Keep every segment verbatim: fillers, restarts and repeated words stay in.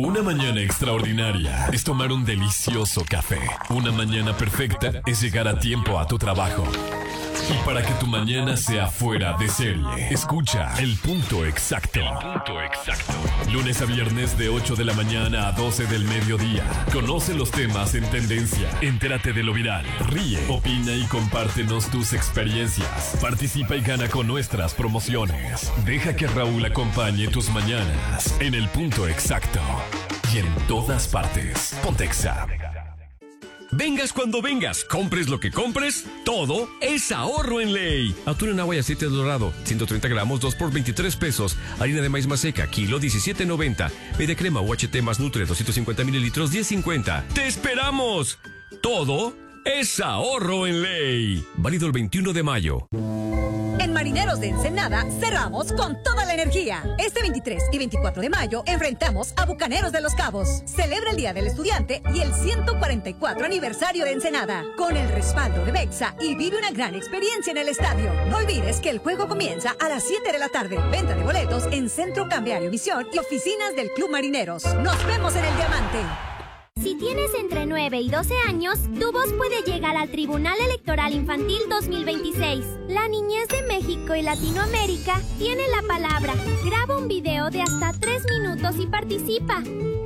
Una mañana extraordinaria es tomar un delicioso café. Una mañana perfecta es llegar a tiempo a tu trabajo. Y para que tu mañana sea fuera de serie, escucha El Punto Exacto. El Punto Exacto. Lunes a viernes de ocho de la mañana a doce del mediodía. Conoce los temas en tendencia. Entérate de lo viral. Ríe, opina y compártenos tus experiencias. Participa y gana con nuestras promociones. Deja que Raúl acompañe tus mañanas en El Punto Exacto. Y en todas partes. Pontexa. Vengas cuando vengas, compres lo que compres, todo es ahorro en Ley. Atún en agua y aceite dorado, ciento treinta gramos, dos por veintitrés pesos. Harina de maíz maseca, kilo diecisiete noventa. Media crema U H T más Nutre, doscientos cincuenta mililitros, diez cincuenta. ¡Te esperamos! Todo es ahorro en Ley. Válido el veintiuno de mayo. En Marineros de Ensenada cerramos con toda la energía. Este veintitrés y veinticuatro de mayo enfrentamos a Bucaneros de Los Cabos. Celebra el Día del Estudiante y el ciento cuarenta y cuatro aniversario de Ensenada. Con el respaldo de Bexa y vive una gran experiencia en el estadio. No olvides que el juego comienza a las siete de la tarde. Venta de boletos en Centro Cambiario Visión y oficinas del Club Marineros. Nos vemos en el Diamante. Si tienes entre nueve y doce años, tu voz puede llegar al Tribunal Electoral Infantil dos mil veintiséis. La niñez de México y Latinoamérica tiene la palabra. Graba un video de hasta tres minutos y participa.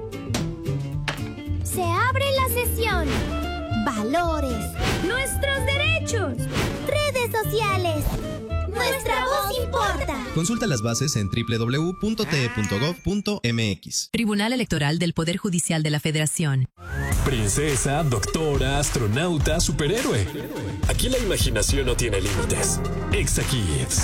Se abre la sesión. Valores. Nuestros derechos. Redes sociales. Nuestra voz importa. Consulta las bases en doble u doble u doble u punto t e punto gov punto m x. Tribunal Electoral del Poder Judicial de la Federación. Princesa, doctora, astronauta, superhéroe. Aquí la imaginación no tiene límites. Exa Kids.